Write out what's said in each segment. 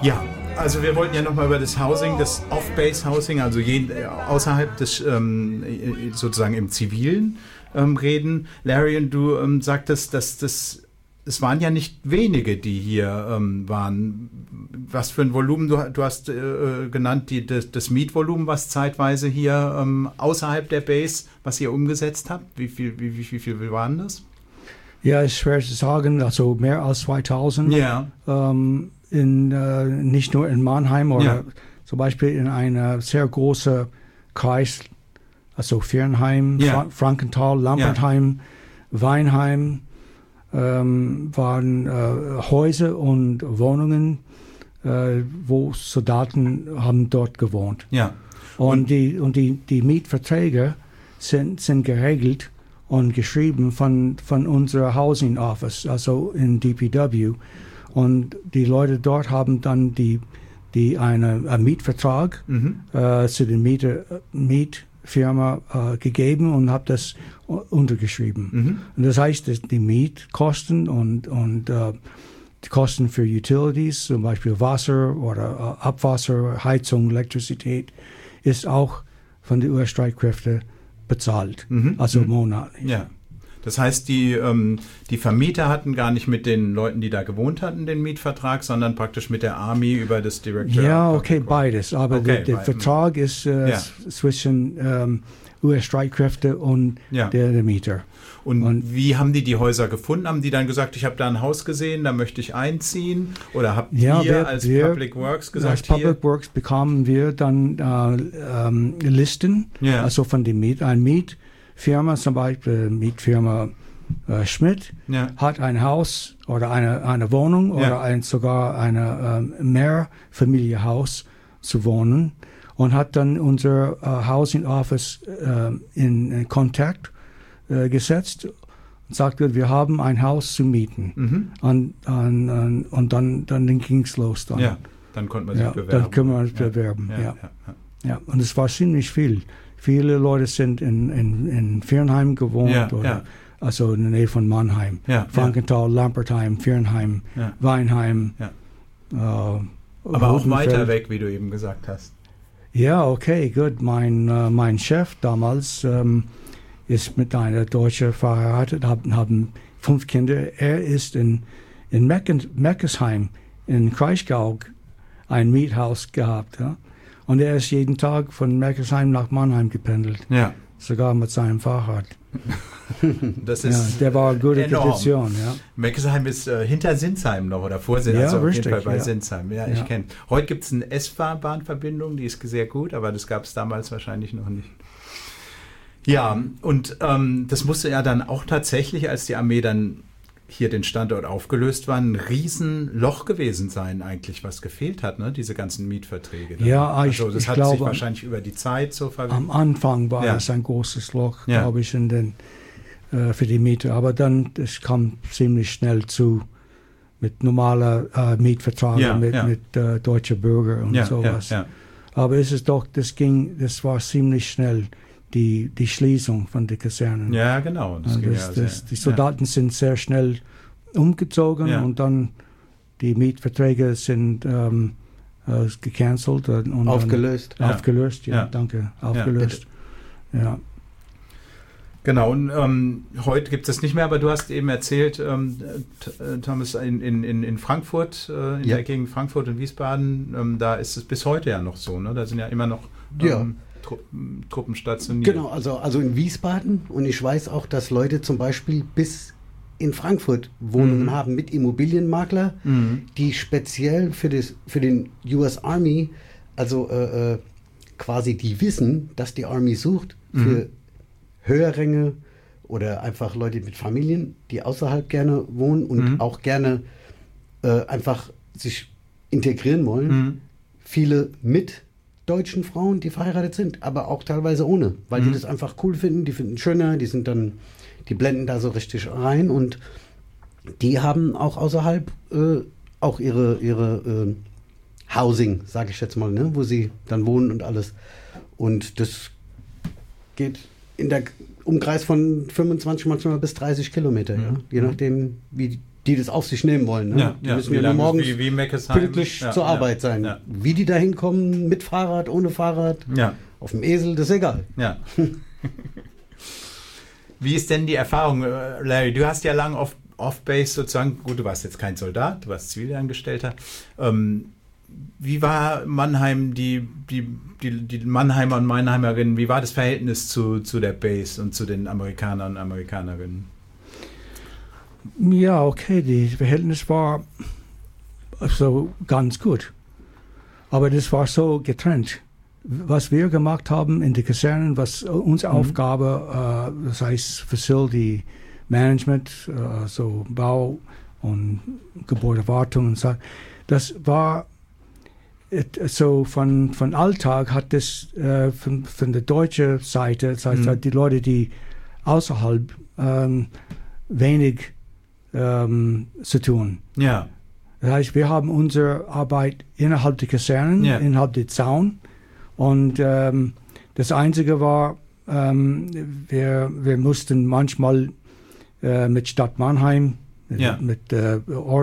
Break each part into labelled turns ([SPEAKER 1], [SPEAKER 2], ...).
[SPEAKER 1] Ja, also wir wollten ja nochmal über das Housing, das Off-Base-Housing, also außerhalb des, sozusagen im Zivilen reden. Larry, und du sagtest, dass es waren ja nicht wenige, die hier waren. Was für ein Volumen, du hast genannt, das Mietvolumen, was zeitweise hier außerhalb der Base, was ihr umgesetzt habt. Wie viel waren das?
[SPEAKER 2] Ja, ist schwer zu sagen, also mehr als 2000.
[SPEAKER 1] Ja.
[SPEAKER 2] Nicht nur in Mannheim oder zum Beispiel in einer sehr großen Kreis, also Viernheim, Frankenthal, Lampertheim, Weinheim, waren Häuser und Wohnungen, wo Soldaten haben dort gewohnt.
[SPEAKER 1] Ja.
[SPEAKER 2] Und die Mietverträge sind geregelt und geschrieben von unserer Housing Office, also in DPW. Und die Leute dort haben dann einen Mietvertrag zu der Mietfirma gegeben und haben das untergeschrieben. Und das heißt, dass die Mietkosten und die Kosten für Utilities, zum Beispiel Wasser oder Abwasser, Heizung, Elektrizität, ist auch von den US-Streitkräften bezahlt, also monatlich.
[SPEAKER 1] Ja. Das heißt, die Vermieter hatten gar nicht mit den Leuten, die da gewohnt hatten, den Mietvertrag, sondern praktisch mit der Army über das Director.
[SPEAKER 2] Ja, okay, beides. Aber der Vertrag ist zwischen US-Streitkräfte und der Mieter.
[SPEAKER 1] Und wie haben die Häuser gefunden? Haben die dann gesagt, ich habe da ein Haus gesehen, da möchte ich einziehen? Oder habt ihr als Public Works gesagt,
[SPEAKER 2] als Public Works bekamen wir dann Listen, also von der Mietfirma, zum Beispiel Mietfirma Schmidt, hat ein Haus oder eine Wohnung oder sogar ein Mehrfamilienhaus zu wohnen und hat dann unser Housing Office in Kontakt gesetzt und sagte, wir haben ein Haus zu mieten. Und dann ging es los.
[SPEAKER 1] Dann konnte man sich bewerben.
[SPEAKER 2] Dann können wir uns bewerben, ja. Und es war ziemlich viel. Viele Leute sind in Viernheim gewohnt, also in der Nähe von Mannheim. Frankenthal, Lampertheim, Viernheim, Weinheim.
[SPEAKER 1] Aber auch weiter weg, wie du eben gesagt hast.
[SPEAKER 2] Ja, okay, gut. Mein Chef damals ist mit einer Deutschen verheiratet, haben 5 Kinder. Er ist in Meckesheim in Kraichgau ein Miethaus gehabt. Ja? Und er ist jeden Tag von Meckesheim nach Mannheim gependelt. Ja. Sogar mit seinem Fahrrad.
[SPEAKER 1] Das ist
[SPEAKER 2] der war eine gute Kondition. Ja.
[SPEAKER 1] Meckesheim ist hinter Sinsheim noch oder vor Sinsheim, also
[SPEAKER 2] richtig,
[SPEAKER 1] auf jeden Fall bei Sinsheim. Ja, ich kenne. Heute gibt es eine S-Bahn-Verbindung, die ist sehr gut, aber das gab es damals wahrscheinlich noch nicht. Ja, und das musste ja dann auch tatsächlich, als die Armee dann hier den Standort aufgelöst war, ein Riesenloch gewesen sein eigentlich, was gefehlt hat, ne? Diese ganzen Mietverträge.
[SPEAKER 2] Das
[SPEAKER 1] hat
[SPEAKER 2] glaube,
[SPEAKER 1] sich wahrscheinlich über die Zeit so verwendet.
[SPEAKER 2] Am Anfang war es ein großes Loch, glaube ich, für die Mieter. Aber dann, es kam ziemlich schnell mit normaler Mietverträgen mit deutschen Bürgern und sowas. Ja. Aber es ist doch, das war ziemlich schnell. Die Schließung von den Kasernen.
[SPEAKER 1] Ja, genau.
[SPEAKER 2] Die Soldaten sind sehr schnell umgezogen und dann die Mietverträge sind gecancelt. Und
[SPEAKER 3] aufgelöst.
[SPEAKER 2] Aufgelöst, danke. Aufgelöst. Ja.
[SPEAKER 1] Genau, und heute gibt es das nicht mehr, aber du hast eben erzählt, Thomas, in Frankfurt, in der Gegend Frankfurt und Wiesbaden, da ist es bis heute ja noch so, ne? Da sind ja immer noch Truppen stationiert.
[SPEAKER 3] Genau, also in Wiesbaden, und ich weiß auch, dass Leute zum Beispiel bis in Frankfurt Wohnungen haben mit Immobilienmakler, die speziell für den US Army, also quasi die wissen, dass die Army sucht für Höherränge oder einfach Leute mit Familien, die außerhalb gerne wohnen und auch gerne einfach sich integrieren wollen. Viele mit deutschen Frauen, die verheiratet sind, aber auch teilweise ohne, weil die das einfach cool finden, die finden es schöner, die blenden da so richtig rein und die haben auch außerhalb auch ihre Housing, sage ich jetzt mal, ne, wo sie dann wohnen und alles. Und das geht in der Umkreis von 25, manchmal bis 30 Kilometer, je nachdem, wie die das auf sich nehmen wollen. Ne?
[SPEAKER 1] Ja,
[SPEAKER 3] die
[SPEAKER 1] ja.
[SPEAKER 3] müssen
[SPEAKER 1] Wie
[SPEAKER 3] ja nur
[SPEAKER 1] lange-
[SPEAKER 3] morgens
[SPEAKER 1] wie Meckesheim.
[SPEAKER 3] pünktlich
[SPEAKER 1] Ja,
[SPEAKER 3] zur
[SPEAKER 1] ja,
[SPEAKER 3] Arbeit sein.
[SPEAKER 1] ja.
[SPEAKER 3] Wie die da hinkommen, mit Fahrrad, ohne Fahrrad,
[SPEAKER 1] Ja,
[SPEAKER 3] auf dem Esel, das ist egal.
[SPEAKER 1] ja. Wie ist denn die Erfahrung, Larry? Du hast ja lange Off-Base sozusagen, gut, du warst jetzt kein Soldat, du warst Zivilangestellter. Wie war Mannheim, die Mannheimer und Mannheimerinnen, wie war das Verhältnis zu der Base und zu den Amerikanern und Amerikanerinnen?
[SPEAKER 2] Ja, okay, das Verhältnis war so ganz gut. Aber das war so getrennt. Was wir gemacht haben in den Kasernen, was unsere Aufgabe, das heißt Facility Management, so Bau und Gebäudewartung und so, das war so von Alltag hat das von der deutschen Seite, das heißt die Leute, die außerhalb wenig zu tun.
[SPEAKER 1] Ja.
[SPEAKER 2] Das heißt, wir haben unsere Arbeit innerhalb der Kasernen, innerhalb der Zaun. Und das Einzige war, wir mussten manchmal mit Stadt Mannheim, mit der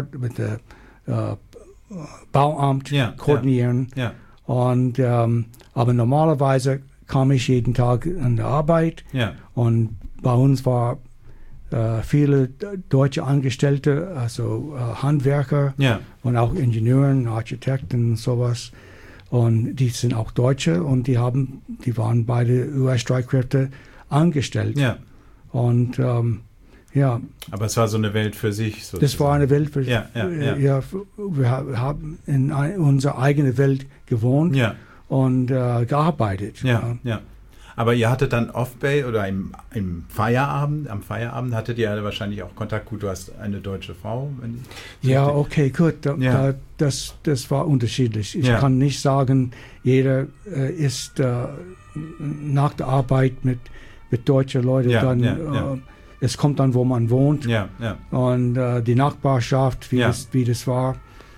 [SPEAKER 2] Bauamt koordinieren.
[SPEAKER 1] Ja.
[SPEAKER 2] Und, aber normalerweise kam ich jeden Tag an der Arbeit.
[SPEAKER 1] Ja.
[SPEAKER 2] Und bei uns war viele deutsche Angestellte, also Handwerker und auch Ingenieure, Architekten und sowas. Und die sind auch Deutsche und die waren beide US-Streitkräfte angestellt.
[SPEAKER 1] Ja.
[SPEAKER 2] Und
[SPEAKER 1] Aber es war so eine Welt für sich. Sozusagen.
[SPEAKER 2] Das war eine Welt für sich.
[SPEAKER 1] Ja.
[SPEAKER 2] Wir haben in unserer eigenen Welt gewohnt und gearbeitet.
[SPEAKER 1] Ja. Aber ihr hattet dann Off-Bay oder am Feierabend hattet ihr wahrscheinlich auch Kontakt. Gut, du hast eine deutsche Frau.
[SPEAKER 2] Okay, gut. Das war unterschiedlich. Ich kann nicht sagen, jeder ist nach der Arbeit mit deutschen Leuten es kommt dann, wo man wohnt. Und die Nachbarschaft, wie das war.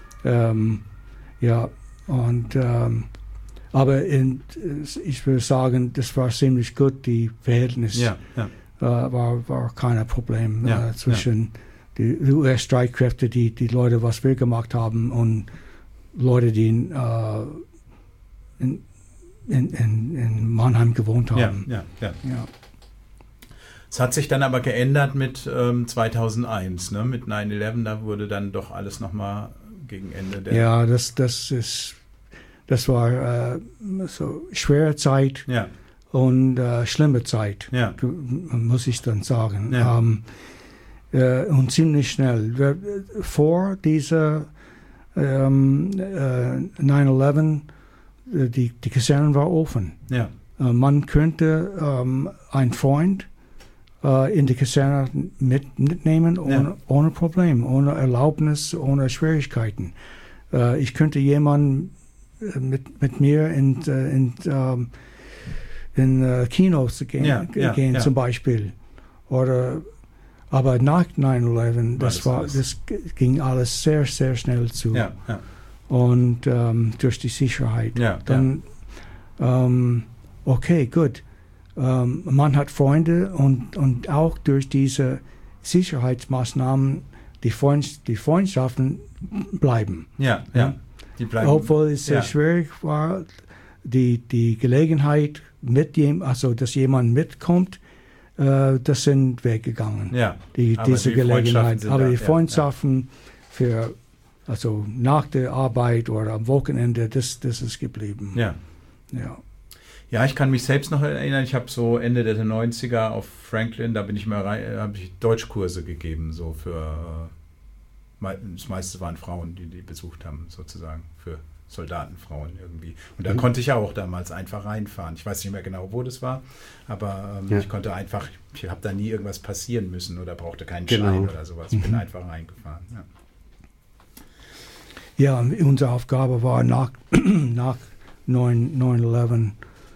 [SPEAKER 2] Aber ich würde sagen, das war ziemlich gut, die Verhältnis. War kein Problem zwischen den US-Streitkräften, die Leute, was wir gemacht haben, und Leute, die in Mannheim gewohnt haben.
[SPEAKER 1] Es hat sich dann aber geändert mit 2001, ne? Mit 9/11, da wurde dann doch alles nochmal gegen Ende der...
[SPEAKER 2] Ja, das war so schwere Zeit und schlimme Zeit, muss ich dann sagen. Und ziemlich schnell. Vor dieser 9/11, die Kaserne war offen. Man könnte einen Freund in die Kaserne mitnehmen ohne Problem, ohne Erlaubnis, ohne Schwierigkeiten. Ich könnte jemanden mit mir in Kinos gehen zum Beispiel. Aber nach 9/11, das ging alles sehr, sehr schnell zu. Und durch die Sicherheit. Dann, okay, gut. Man hat Freunde und auch durch diese Sicherheitsmaßnahmen die Freundschaften bleiben.
[SPEAKER 1] Die bleiben.
[SPEAKER 2] Obwohl es sehr schwierig war, die Gelegenheit, dass jemand mitkommt, das sind weggegangen. Diese Gelegenheit. Aber die Freundschaften also nach der Arbeit oder am Wochenende, das ist geblieben.
[SPEAKER 1] Ja, ich kann mich selbst noch erinnern, ich habe so Ende der 90er auf Franklin, da bin ich habe ich Deutschkurse gegeben, so für, das meiste waren Frauen, die besucht haben, sozusagen, für Soldatenfrauen irgendwie. Und da konnte ich ja auch damals einfach reinfahren. Ich weiß nicht mehr genau, wo das war, aber ich konnte einfach, ich habe da nie irgendwas passieren müssen oder brauchte keinen Schein oder sowas. Ich bin einfach reingefahren.
[SPEAKER 2] Ja, unsere Aufgabe war nach 9/11,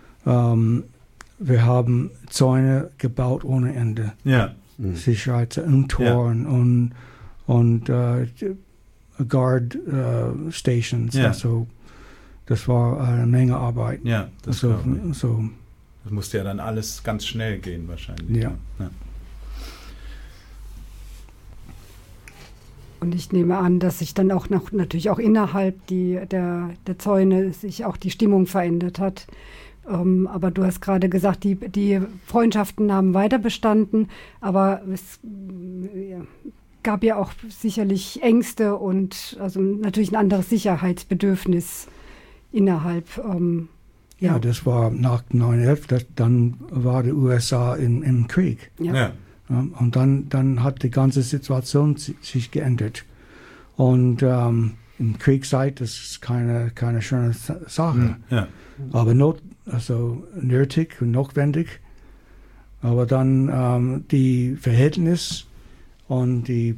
[SPEAKER 2] wir haben Zäune gebaut ohne Ende. Sicherheits- und Toren und Guard Stations. Also das war eine Menge Arbeit.
[SPEAKER 1] Das musste ja dann alles ganz schnell gehen wahrscheinlich.
[SPEAKER 4] Und ich nehme an, dass sich dann auch noch natürlich auch innerhalb der Zäune sich auch die Stimmung verändert hat. Aber du hast gerade gesagt, die Freundschaften haben weiter bestanden, aber es gab ja auch sicherlich Ängste und also natürlich ein anderes Sicherheitsbedürfnis innerhalb.
[SPEAKER 2] Ja, das war nach 9/11, dann war die USA im Krieg.
[SPEAKER 4] Ja.
[SPEAKER 2] Und dann hat die ganze Situation sich geändert. Und in Kriegszeit ist es keine schöne Sache.
[SPEAKER 1] Ja.
[SPEAKER 2] Aber nötig und notwendig. Aber dann die Verhältnis und die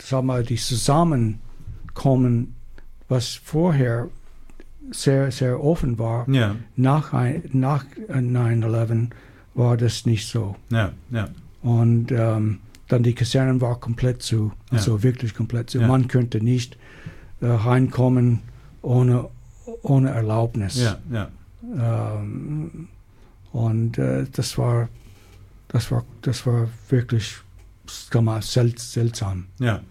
[SPEAKER 2] Zusammenkommen, was vorher sehr, sehr offen war, nach 9/11 war das nicht so.
[SPEAKER 1] Ja.
[SPEAKER 2] Und dann die Kasernen war komplett zu, also wirklich komplett zu.
[SPEAKER 1] Ja.
[SPEAKER 2] Man könnte nicht reinkommen ohne Erlaubnis.
[SPEAKER 1] Ja.
[SPEAKER 2] Und das war wirklich, kann man seltsam.
[SPEAKER 1] Ja.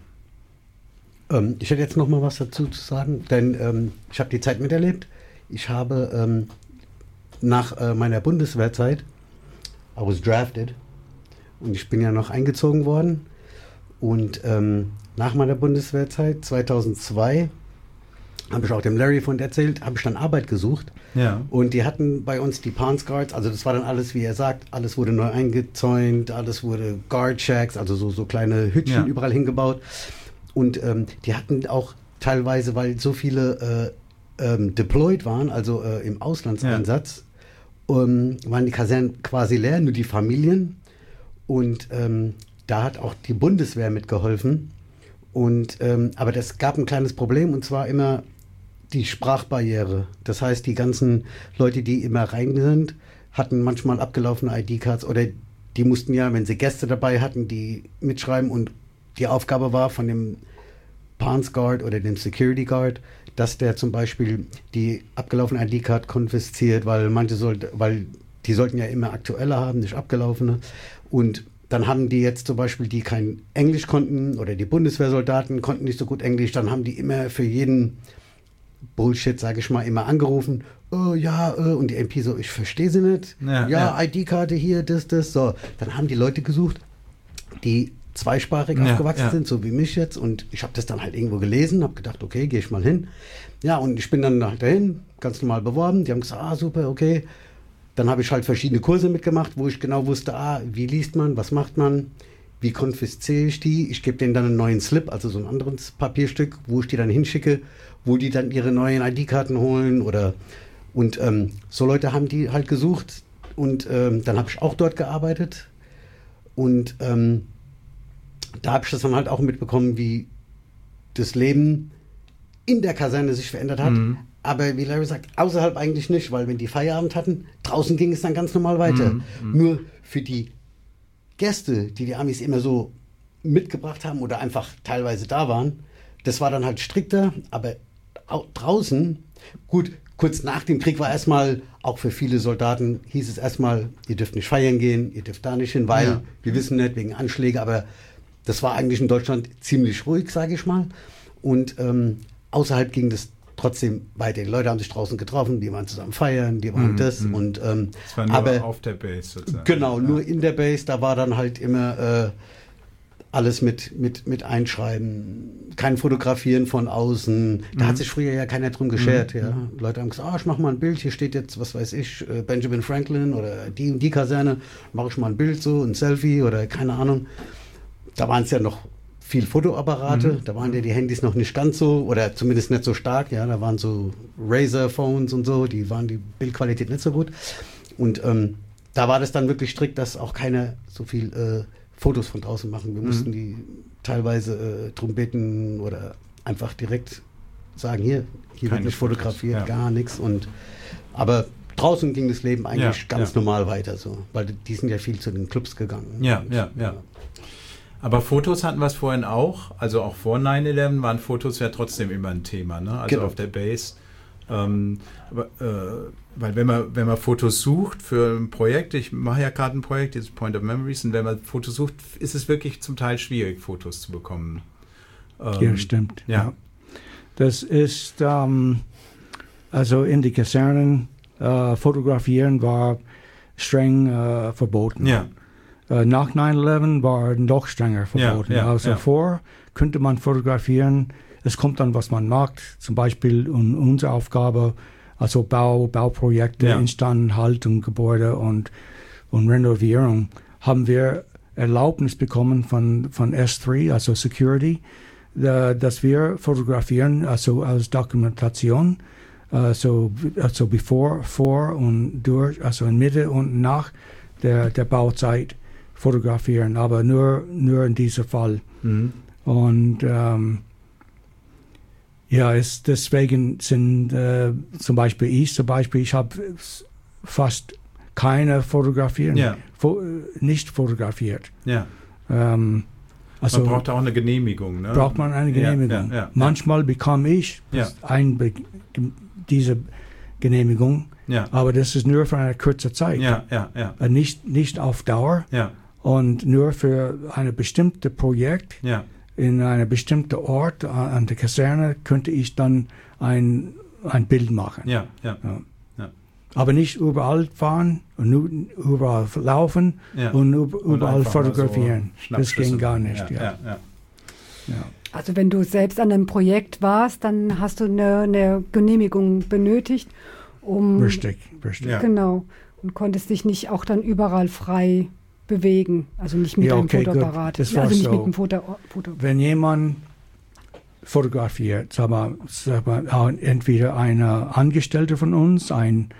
[SPEAKER 3] Ich hätte jetzt noch mal was dazu zu sagen, denn ich habe die Zeit miterlebt. Ich habe nach meiner Bundeswehrzeit, I was drafted, und ich bin ja noch eingezogen worden. Und nach meiner Bundeswehrzeit, 2002, habe ich auch dem Larry von erzählt, habe ich dann Arbeit gesucht.
[SPEAKER 1] Ja.
[SPEAKER 3] Und die hatten bei uns die Pawns Guards, also das war dann alles, wie er sagt, alles wurde neu eingezäunt, alles wurde Guard Shacks, also so kleine Hütchen überall hingebaut. Und die hatten auch teilweise, weil so viele deployed waren, also im Auslandseinsatz, waren die Kasernen quasi leer, nur die Familien. Und da hat auch die Bundeswehr mitgeholfen. Und aber das gab ein kleines Problem, und zwar immer die Sprachbarriere. Das heißt, die ganzen Leute, die immer rein sind, hatten manchmal abgelaufene ID-Cards, oder die mussten ja, wenn sie Gäste dabei hatten, die mitschreiben, und die Aufgabe war von dem Pawns Guard oder dem Security Guard, dass der zum Beispiel die abgelaufene ID-Card konfisziert, weil die sollten ja immer aktuelle haben, nicht abgelaufene. Und dann haben die jetzt zum Beispiel, die kein Englisch konnten, oder die Bundeswehrsoldaten konnten nicht so gut Englisch, dann haben die immer für jeden Bullshit, sage ich mal, immer angerufen. Und die MP so, ich verstehe sie nicht. Ja. ID-Karte hier, das, so. Dann haben die Leute gesucht, die zweisprachig aufgewachsen sind, so wie mich jetzt. Und ich habe das dann halt irgendwo gelesen, habe gedacht, okay, gehe ich mal hin. Ja, und ich bin dann dahin, ganz normal beworben. Die haben gesagt, super, okay. Dann habe ich halt verschiedene Kurse mitgemacht, wo ich genau wusste, wie liest man, was macht man, wie konfisziere ich die. Ich gebe denen dann einen neuen Slip, also so ein anderes Papierstück, wo ich die dann hinschicke, wo die dann ihre neuen ID-Karten holen. Und so Leute haben die halt gesucht. Und dann habe ich auch dort gearbeitet. Und da habe ich das dann halt auch mitbekommen, wie das Leben in der Kaserne sich verändert hat. Aber wie Larry sagt, außerhalb eigentlich nicht, weil wenn die Feierabend hatten, draußen ging es dann ganz normal weiter. Nur für die Gäste, die Amis immer so mitgebracht haben oder einfach teilweise da waren, das war dann halt strikter. Aber draußen, gut, kurz nach dem Krieg war erstmal, auch für viele Soldaten, hieß es erstmal, ihr dürft nicht feiern gehen, ihr dürft da nicht hin, weil wir wissen nicht, wegen Anschläge, aber das war eigentlich in Deutschland ziemlich ruhig, sage ich mal. Und außerhalb ging das trotzdem weiter. Die Leute haben sich draußen getroffen, die waren zusammen feiern, die waren das. Und,
[SPEAKER 1] das war nur aber auf der Base sozusagen.
[SPEAKER 3] Genau, nur in der Base, da war dann halt immer alles mit einschreiben, kein Fotografieren von außen. Da hat sich früher ja keiner drum geschert. Ja. Leute haben gesagt, ich mache mal ein Bild, hier steht jetzt, was weiß ich, Benjamin Franklin oder die und die Kaserne, mache ich mal ein Bild so, ein Selfie oder keine Ahnung. Da waren es ja noch viel Fotoapparate, da waren ja die Handys noch nicht ganz so, oder zumindest nicht so stark, ja, da waren so Razer-Phones und so, die waren die Bildqualität nicht so gut. Und da war das dann wirklich strikt, dass auch keiner so viel Fotos von draußen machen. Wir mussten die teilweise drum bitten oder einfach direkt sagen, hier wird nicht fotografiert, gar nichts. Aber draußen ging das Leben eigentlich ganz normal weiter, so, weil die sind ja viel zu den Clubs gegangen.
[SPEAKER 1] Ja. Aber Fotos hatten wir es vorhin auch, also auch vor 9/11 waren Fotos ja trotzdem immer ein Thema, ne? Also auf der Base. Weil wenn man Fotos sucht für ein Projekt, ich mache ja gerade ein Projekt, dieses Point of Memories, und wenn man Fotos sucht, ist es wirklich zum Teil schwierig, Fotos zu bekommen.
[SPEAKER 2] Ja, stimmt.
[SPEAKER 1] Ja.
[SPEAKER 2] Das ist, also in die Kasernen, fotografieren war streng verboten.
[SPEAKER 1] Ja.
[SPEAKER 2] Nach 9/11 war noch strenger verboten. Also vor könnte man fotografieren. Es kommt dann, was man mag. Zum Beispiel unsere Aufgabe, also Bauprojekte, Instandhaltung, Gebäude und Renovierung, haben wir Erlaubnis bekommen von S3, also Security, dass wir fotografieren, also als Dokumentation, also bevor, vor und durch, also in Mitte und nach der Bauzeit fotografieren, aber nur in diesem Fall.
[SPEAKER 1] Mhm.
[SPEAKER 2] Und deswegen sind zum Beispiel ich habe fast keine nicht fotografiert.
[SPEAKER 1] Ja.
[SPEAKER 2] Also
[SPEAKER 1] man braucht auch eine Genehmigung. Ne?
[SPEAKER 2] Braucht man eine Genehmigung. Manchmal bekam ich diese Genehmigung, aber das ist nur für eine kurze Zeit. Nicht auf Dauer und nur für ein bestimmtes Projekt. In einem bestimmten Ort an der Kaserne könnte ich dann ein Bild machen.
[SPEAKER 1] Ja.
[SPEAKER 2] Aber nicht überall fahren und nur überall laufen und überall fotografieren. So das ging gar nicht. Ja.
[SPEAKER 4] Also wenn du selbst an einem Projekt warst, dann hast du eine Genehmigung benötigt, um...
[SPEAKER 2] Richtig.
[SPEAKER 4] Genau. Und konntest dich nicht auch dann überall frei bewegen. Also nicht mit einem Fotoapparat.
[SPEAKER 2] Das war
[SPEAKER 4] also nicht
[SPEAKER 2] so.
[SPEAKER 4] mit einem Foto.
[SPEAKER 2] Wenn jemand fotografiert, sagen wir, entweder eine Angestellte von uns, ein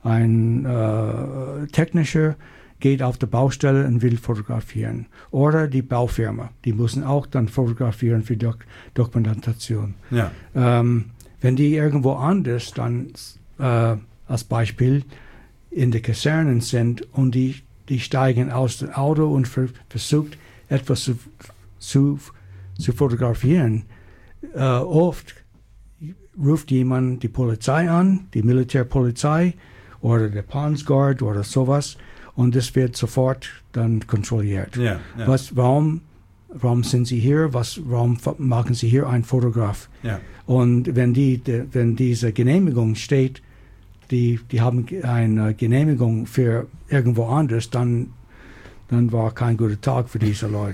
[SPEAKER 2] Technischer geht auf der Baustelle und will fotografieren. Oder die Baufirma, die müssen auch dann fotografieren für Dokumentation.
[SPEAKER 1] Ja.
[SPEAKER 2] Wenn die irgendwo anders dann als Beispiel in der Kasernen sind und die steigen aus dem Auto und versucht etwas zu fotografieren, oft ruft jemand die Polizei an, die Militärpolizei oder der Pons Guard oder sowas, und das wird sofort dann kontrolliert. Warum sind Sie hier? Warum machen Sie hier einen Fotograf? Und wenn diese Genehmigung steht, die haben eine Genehmigung für irgendwo anders, dann war kein guter Tag für diese Leute.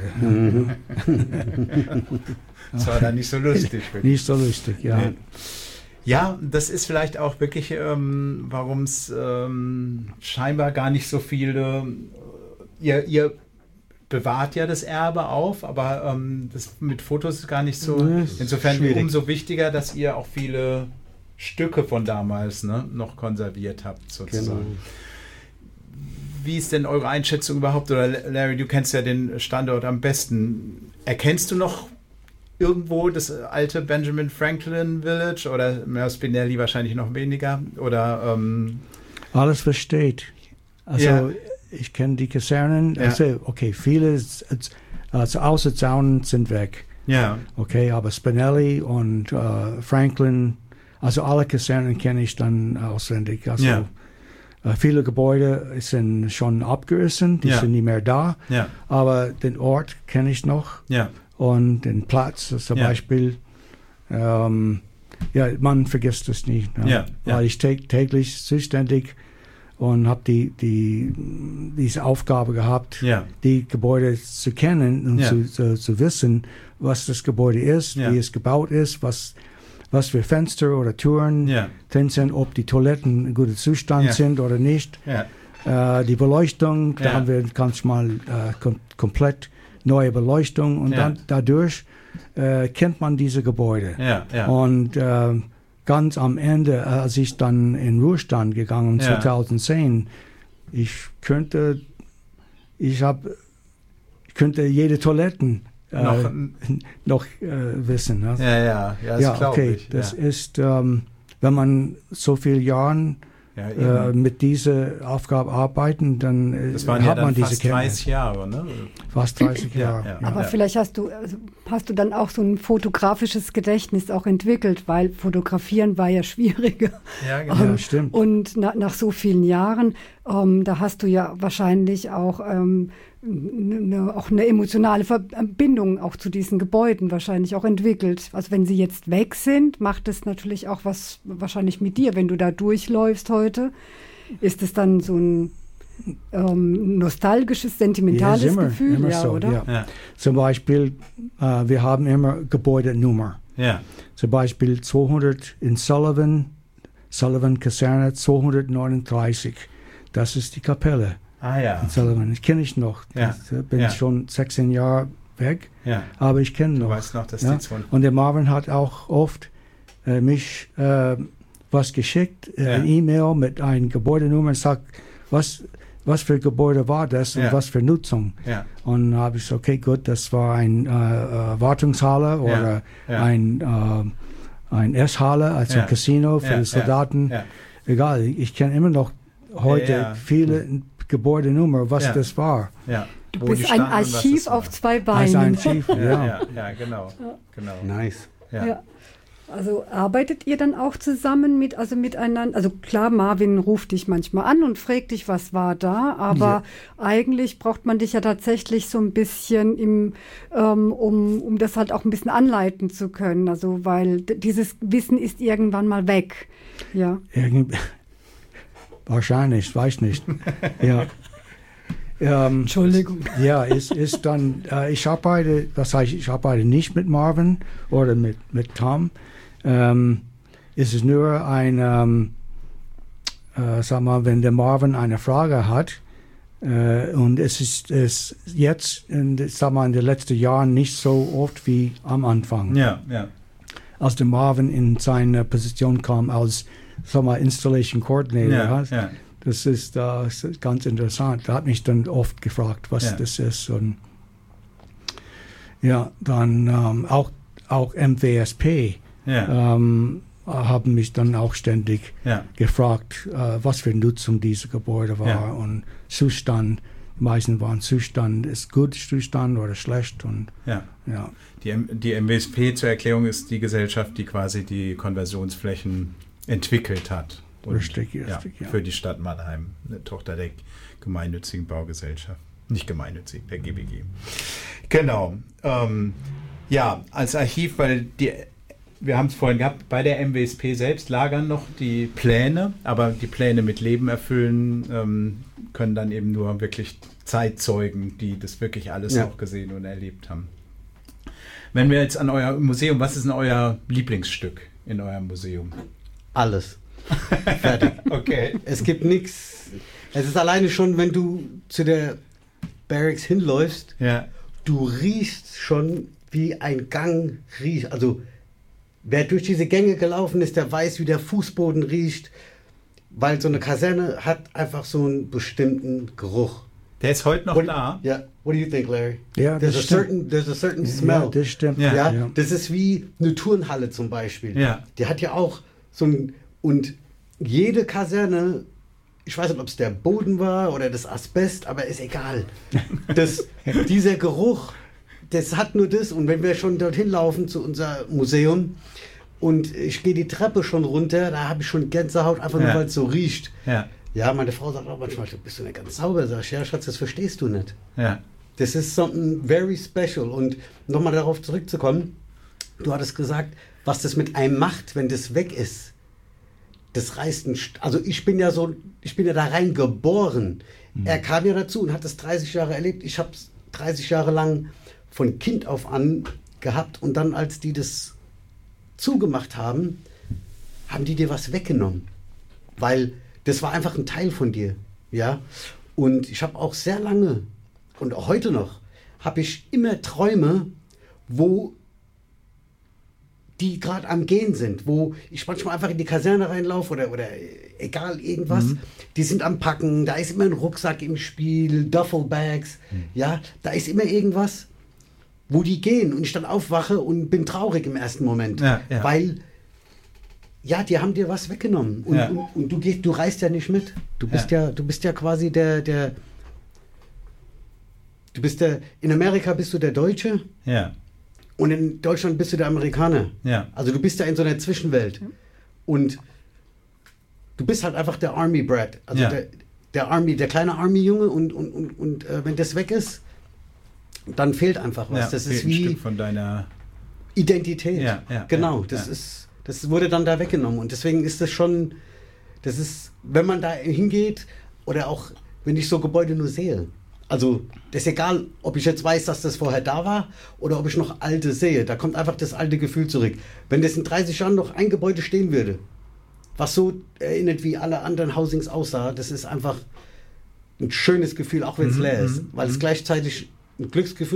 [SPEAKER 1] Das war dann nicht so lustig.
[SPEAKER 2] Nicht so lustig, ja.
[SPEAKER 1] Nee. Ja, das ist vielleicht auch wirklich, warum es scheinbar gar nicht so viele, ihr bewahrt ja das Erbe auf, aber das mit Fotos ist gar nicht so, insofern schwierig. Umso wichtiger, dass ihr auch viele Stücke von damals noch konserviert habt, sozusagen. Genau. Wie ist denn eure Einschätzung überhaupt? Oder Larry, du kennst ja den Standort am besten. Erkennst du noch irgendwo das alte Benjamin Franklin Village oder Spinelli wahrscheinlich noch weniger? Oder
[SPEAKER 2] alles versteht. Also ich kenne die Kasernen. Also, okay, viele Außenzaunen sind weg.
[SPEAKER 1] Ja.
[SPEAKER 2] Okay, aber Spinelli und Franklin, also alle Kasernen kenne ich dann auswendig. Also viele Gebäude sind schon abgerissen, die sind nicht mehr da. Ja. Aber den Ort kenne ich noch. Ja. Und den Platz zum Beispiel, man vergisst es nicht. Weil ich täglich zuständig und habe diese Aufgabe gehabt, die Gebäude zu kennen und zu wissen, was das Gebäude ist, wie es gebaut ist, was für Fenster oder Türen drin sind, ob die Toiletten in gutem Zustand sind oder nicht. Die Beleuchtung, da haben wir manchmal komplett neue Beleuchtung und dann dadurch kennt man diese Gebäude. Und ganz am Ende, als ich dann in Ruhestand gegangen 2010, ich könnte jede Toiletten noch wissen. Ne?
[SPEAKER 1] Das glaube ich.
[SPEAKER 2] Das ist, wenn man so viele Jahre mit dieser Aufgabe arbeiten, dann hat man diese Kenntnis.
[SPEAKER 1] Fast 30 Jahre, ne?
[SPEAKER 2] Fast 30 Jahre.
[SPEAKER 4] Aber vielleicht hast du dann auch so ein fotografisches Gedächtnis auch entwickelt, weil Fotografieren war ja schwieriger.
[SPEAKER 2] Ja, genau. Stimmt.
[SPEAKER 4] Und nach so vielen Jahren, Da hast du ja wahrscheinlich auch eine emotionale Verbindung auch zu diesen Gebäuden wahrscheinlich auch entwickelt. Also wenn sie jetzt weg sind, macht es natürlich auch was wahrscheinlich mit dir. Wenn du da durchläufst heute, ist es dann so ein nostalgisches, sentimentales Gefühl,
[SPEAKER 2] immer
[SPEAKER 4] ja,
[SPEAKER 2] so,
[SPEAKER 4] oder?
[SPEAKER 2] Ja.
[SPEAKER 1] Ja.
[SPEAKER 2] Zum Beispiel, wir haben immer Gebäudenummer.
[SPEAKER 1] Ja.
[SPEAKER 2] Zum Beispiel 200 in Sullivan Kaserne 239. Das ist die Kapelle
[SPEAKER 1] Ja.
[SPEAKER 2] in Sullivan. Das kenne ich noch.
[SPEAKER 1] Ja.
[SPEAKER 2] Da bin ich schon 16 Jahre weg,
[SPEAKER 1] Ja.
[SPEAKER 2] aber ich kenne noch.
[SPEAKER 1] Du weißt noch, dass
[SPEAKER 2] Ja?
[SPEAKER 1] die 200.
[SPEAKER 2] Und der Marvin hat auch oft mich was geschickt, eine E-Mail mit einer Gebäudenummer und sagt, was für Gebäude war das und was für Nutzung.
[SPEAKER 1] Ja.
[SPEAKER 2] Und dann habe ich gesagt, okay, gut, das war ein Wartungshalle oder ein Esshalle, also ein Casino für die Soldaten.
[SPEAKER 1] Ja.
[SPEAKER 2] Egal, ich kenne immer noch heute viele Gebäudenummer, was das war.
[SPEAKER 1] Ja.
[SPEAKER 4] Du
[SPEAKER 1] Wo
[SPEAKER 4] bist
[SPEAKER 1] die
[SPEAKER 4] ein
[SPEAKER 1] standen und was
[SPEAKER 4] Archiv
[SPEAKER 1] das war.
[SPEAKER 4] auf zwei
[SPEAKER 2] Also
[SPEAKER 4] Beinen.
[SPEAKER 2] ein Archiv, ja.
[SPEAKER 1] Ja, genau. Genau.
[SPEAKER 3] Nice.
[SPEAKER 1] Ja.
[SPEAKER 4] Ja. Also arbeitet ihr dann auch zusammen miteinander? Also klar, Marvin ruft dich manchmal an und fragt dich, was war da, aber eigentlich braucht man dich ja tatsächlich so ein bisschen um das halt auch ein bisschen anleiten zu können. Also weil dieses Wissen ist irgendwann mal weg. Ja.
[SPEAKER 2] Wahrscheinlich, weiß nicht. Ja.
[SPEAKER 4] Entschuldigung.
[SPEAKER 2] Ja, es ist dann, ich arbeite nicht mit Marvin oder mit Tom. Es ist nur ein, sag mal, wenn der Marvin eine Frage hat, und es ist jetzt, in den letzten Jahren nicht so oft wie am Anfang.
[SPEAKER 1] Ja.
[SPEAKER 2] Als der Marvin in seine Position kam als, sag mal, Installation Coordinator.
[SPEAKER 1] Ja.
[SPEAKER 2] Das ist ganz interessant. Er hat mich dann oft gefragt, was das ist. Und ja, dann auch MWSP haben mich dann auch ständig gefragt, was für Nutzung diese Gebäude war und Zustand. Die meisten waren Zustand, ist gut Zustand oder schlecht. Und,
[SPEAKER 1] Die MWSP, zur Erklärung, ist die Gesellschaft, die quasi die Konversionsflächen entwickelt hat.
[SPEAKER 2] Richtig.
[SPEAKER 1] Für die Stadt Mannheim, eine Tochter der gemeinnützigen Baugesellschaft. Nicht gemeinnützig, der GBG. Genau. Als Archiv, weil wir haben es vorhin gehabt, bei der MWSP selbst lagern noch die Pläne, aber die Pläne mit Leben erfüllen können dann eben nur wirklich Zeitzeugen, die das wirklich alles auch gesehen und erlebt haben. Wenn wir jetzt an euer Museum, was ist denn euer Lieblingsstück in eurem Museum?
[SPEAKER 3] Alles. Fertig.
[SPEAKER 1] Okay.
[SPEAKER 3] Es gibt nichts. Es ist alleine schon, wenn du zu der Barracks hinläufst, du riechst schon, wie ein Gang riecht. Also wer durch diese Gänge gelaufen ist, der weiß, wie der Fußboden riecht, weil so eine Kaserne hat einfach so einen bestimmten Geruch.
[SPEAKER 1] Der ist heute noch da?
[SPEAKER 3] Ja. What do you think, Larry?
[SPEAKER 2] Ja,
[SPEAKER 3] there's a certain smell.
[SPEAKER 2] Ja, das stimmt.
[SPEAKER 3] Ja. Das ist wie eine Turnhalle zum Beispiel.
[SPEAKER 1] Ja.
[SPEAKER 3] Die hat ja auch so ein, und jede Kaserne, ich weiß nicht, ob es der Boden war oder das Asbest, aber ist egal. Dieser Geruch, das hat nur das. Und wenn wir schon dorthin laufen zu unserem Museum und ich gehe die Treppe schon runter, da habe ich schon Gänsehaut, einfach nur, weil es so riecht. Ja, meine Frau sagt auch manchmal, du bist so nicht ganz sauber. Sag ich, ja, Schatz, das verstehst du nicht. Das ist something very special. Und nochmal darauf zurückzukommen, du hattest gesagt, was das mit einem macht, wenn das weg ist. Das reißt also ich bin ja da rein geboren. Er kam ja dazu und hat das 30 Jahre erlebt. Ich habe es 30 Jahre lang von Kind auf an gehabt und dann, als die das zugemacht haben, haben die dir was weggenommen. Weil das war einfach ein Teil von dir. Ja? Und ich habe auch sehr lange und auch heute noch, habe ich immer Träume, wo die gerade am Gehen sind, wo ich manchmal einfach in die Kaserne reinlaufe oder egal irgendwas, die sind am Packen, da ist immer ein Rucksack im Spiel, Duffelbags, ja, da ist immer irgendwas, wo die gehen und ich dann aufwache und bin traurig im ersten Moment, weil die haben dir was weggenommen und du reist ja nicht mit, du bist ja quasi in Amerika bist du der Deutsche, und in Deutschland bist du der Amerikaner. Also du bist da in so einer Zwischenwelt. Und du bist halt einfach der Army Brat. Also der kleine Army-Junge und wenn das weg ist, dann fehlt einfach was.
[SPEAKER 1] Ja,
[SPEAKER 3] das
[SPEAKER 1] fehlt
[SPEAKER 3] ist
[SPEAKER 1] ein
[SPEAKER 3] wie
[SPEAKER 1] Stück von deiner
[SPEAKER 3] Identität.
[SPEAKER 1] Ja,
[SPEAKER 3] genau,
[SPEAKER 1] ja.
[SPEAKER 3] das wurde dann da weggenommen und deswegen ist das schon, wenn man da hingeht oder auch, wenn ich so Gebäude nur sehe, also das ist egal, ob ich jetzt weiß, dass das vorher da war oder ob ich noch alte sehe, da kommt einfach das alte Gefühl zurück. Wenn das in 30 Jahren noch ein Gebäude stehen würde, was so erinnert, wie alle anderen Housings aussah, das ist einfach ein schönes Gefühl, auch wenn es leer ist, weil es gleichzeitig ein Glücksgefühl